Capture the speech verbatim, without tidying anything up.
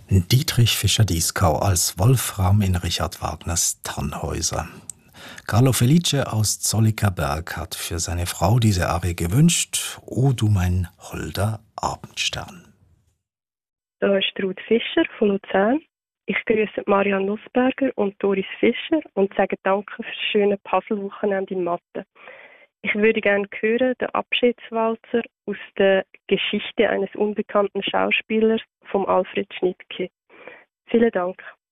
Dietrich Fischer-Dieskau als Wolfram in Richard Wagners Tannhäuser. Carlo Felice aus Zollikowerk hat für seine Frau diese Arie gewünscht: O du mein holder Abendstern. Da ist Ruth Fischer von Luzern. Ich grüße Marianne Nussberger und Doris Fischer und sage Danke für das schöne Puzzle-Wochenende in Mathe. Ich würde gerne hören, der Abschiedswalzer aus der Geschichte eines unbekannten Schauspielers vom Alfred Schnittke. Vielen Dank.